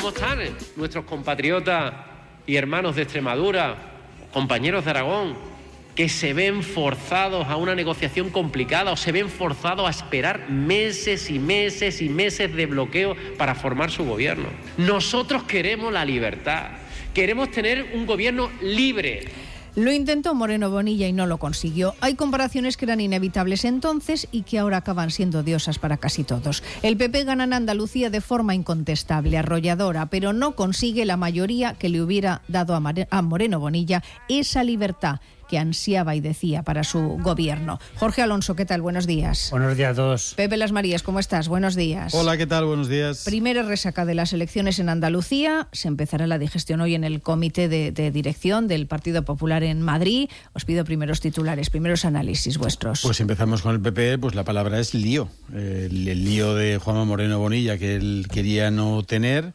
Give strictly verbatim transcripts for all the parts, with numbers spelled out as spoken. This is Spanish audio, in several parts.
¿Cómo están nuestros compatriotas y hermanos de Extremadura, compañeros de Aragón, que se ven forzados a una negociación complicada o se ven forzados a esperar meses y meses y meses de bloqueo para formar su gobierno? Nosotros queremos la libertad, queremos tener un gobierno libre. Lo intentó Moreno Bonilla y no lo consiguió. Hay comparaciones que eran inevitables entonces y que ahora acaban siendo odiosas para casi todos. El P P gana en Andalucía de forma incontestable, arrolladora, pero no consigue la mayoría que le hubiera dado a Moreno Bonilla esa libertad que ansiaba y decía para su gobierno. Jorge Alonso, ¿qué tal? Buenos días. Buenos días a todos. Pepe Las Marías, ¿cómo estás? Buenos días. Hola, ¿qué tal? Buenos días. Primera resaca de las elecciones en Andalucía. Se empezará la digestión hoy en el comité de, de dirección del Partido Popular en Madrid. Os pido primeros titulares, primeros análisis vuestros. Pues empezamos con el P P, pues la palabra es lío. El, el lío de Juanma Moreno Bonilla que él quería no tener.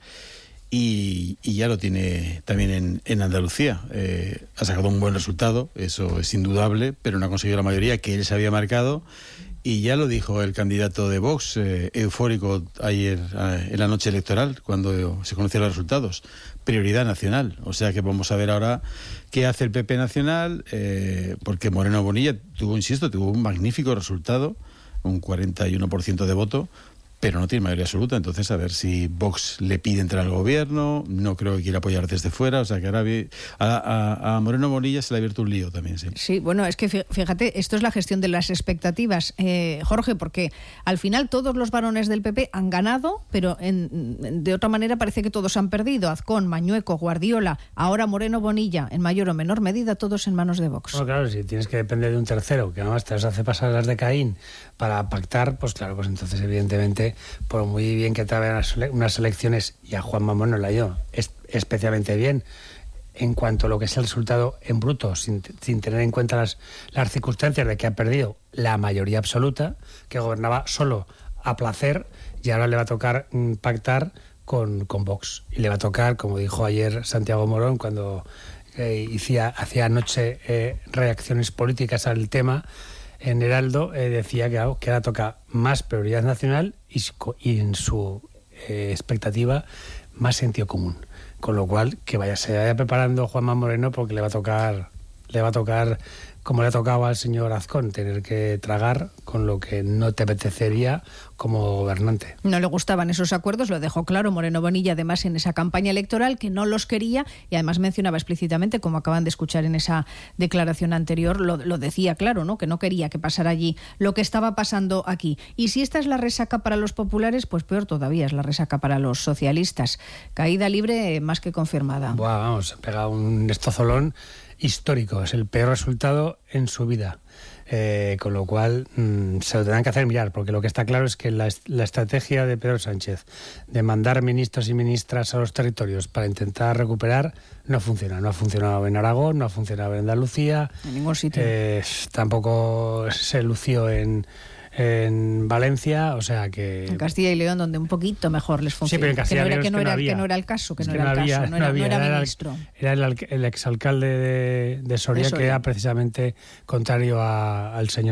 Y, y ya lo tiene también en, en Andalucía. Eh, ha sacado un buen resultado, eso es indudable, pero no ha conseguido la mayoría que él se había marcado. Y ya lo dijo el candidato de Vox, eh, eufórico ayer eh, en la noche electoral, cuando se conocieron los resultados. Prioridad nacional. O sea que vamos a ver ahora qué hace el P P nacional, eh, porque Moreno Bonilla tuvo, insisto, tuvo un magnífico resultado, un cuarenta y uno por ciento de voto, pero no tiene mayoría absoluta. Entonces a ver si Vox le pide entrar al gobierno. No creo que quiera apoyar desde fuera. O sea que ahora a, a, a Moreno Bonilla se le ha abierto un lío también. Sí, sí, bueno, es que fíjate, esto es la gestión de las expectativas, eh, Jorge, porque al final todos los varones del P P han ganado, pero en, de otra manera parece que todos han perdido. Azcón, Mañueco, Guardiola, ahora Moreno Bonilla, en mayor o menor medida todos en manos de Vox. Bueno, claro, si tienes que depender de un tercero que además te las hace pasar las de Caín para pactar, pues claro, pues entonces evidentemente, por muy bien que te hagan unas elecciones, y a Juanma Moreno la dio es, especialmente bien en cuanto a lo que es el resultado en bruto, sin, sin tener en cuenta las, las circunstancias de que ha perdido la mayoría absoluta, que gobernaba solo a placer, y ahora le va a tocar mm, pactar con, con Vox. Y le va a tocar, como dijo ayer Santiago Morón, cuando eh, hacía, hacía anoche eh, reacciones políticas al tema, en Heraldo eh, decía que, que ahora toca más prioridad nacional y, y en su eh, expectativa más sentido común. Con lo cual, que vaya, se vaya preparando Juanma Moreno, porque le va a tocar, le va a tocar, como le ha tocado al señor Azcón, tener que tragar con lo que no te apetecería como gobernante. No le gustaban esos acuerdos, lo dejó claro Moreno Bonilla, además en esa campaña electoral, que no los quería, y además mencionaba explícitamente, como acaban de escuchar en esa declaración anterior, lo, lo decía claro, ¿no? Que no quería que pasara allí lo que estaba pasando aquí. Y si esta es la resaca para los populares, pues peor todavía es la resaca para los socialistas. Caída libre más que confirmada. Buah, vamos, ha pegado un estozolón histórico, es el peor resultado en su vida. Eh, con lo cual mmm, se lo tendrán que hacer mirar, porque lo que está claro es que la, la estrategia de Pedro Sánchez de mandar ministros y ministras a los territorios para intentar recuperar no funciona. No ha funcionado en Aragón, no ha funcionado en Andalucía, en ningún sitio. Eh, tampoco se lució en en Valencia, o sea que... En Castilla y León, donde un poquito mejor les funciona. Sí, pero en Castilla y León que no era, es que, que no no era el caso, que es no que era no el había, caso, no era, no había, no era era ministro. El, era el, el exalcalde de, de Soria, de Soria, que era precisamente contrario a, al señor